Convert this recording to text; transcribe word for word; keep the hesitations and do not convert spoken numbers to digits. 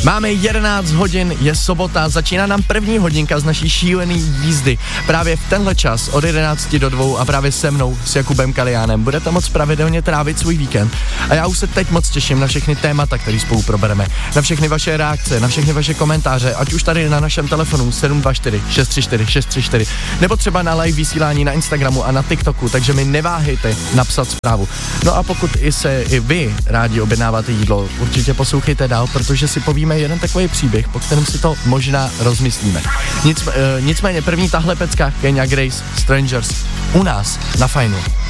Máme jedenáct hodin, je sobota, začíná nám první hodinka z naší šílený jízdy. Právě v tenhle čas od jedenácti do dvou a právě se mnou, s Jakubem Kaliánem, budete moc pravidelně trávit svůj víkend. A já už se teď moc těším na všechny témata, které spolu probereme. Na všechny vaše reakce, na všechny vaše komentáře, ať už tady na našem telefonu sedm dva čtyři šest tři čtyři šest tři čtyři, nebo třeba na live vysílání na Instagramu a na TikToku, takže mi neváhejte napsat zprávu. No a pokud i se i vy rádi objednáváte jídlo, určitě poslouchejte dál, protože si povíme jeden takový příběh, po kterém si to možná rozmyslíme. Nic, e, nicméně první tahle pecka, Kenya Grace, Strangers, u nás na Fajnu.